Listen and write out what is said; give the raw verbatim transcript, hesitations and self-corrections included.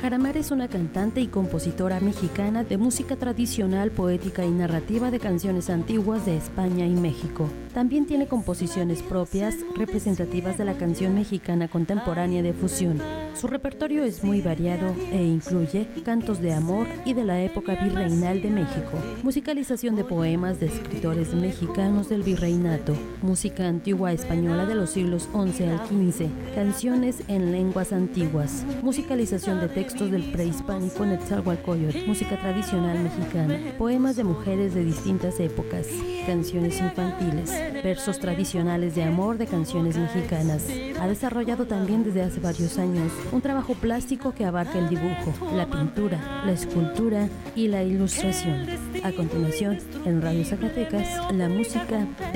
Jaramar es una cantante y compositora mexicana de música tradicional, poética y narrativa de canciones antiguas de España y México. También tiene composiciones propias, representativas de la canción mexicana contemporánea de fusión. Su repertorio es muy variado e incluye cantos de amor y de la época virreinal de México, musicalización de poemas de escritores mexicanos del virreinato, música antigua española de los siglos once al quince, canciones en lenguas antiguas, musicalización de textos del prehispánico Netzahualcóyotl, música tradicional mexicana, poemas de mujeres de distintas épocas, canciones infantiles, versos tradicionales de amor de canciones mexicanas. Ha desarrollado también desde hace varios años un trabajo plástico que abarca el dibujo, la pintura, la escultura y la ilustración. A continuación, en Radio Zacatecas, la música de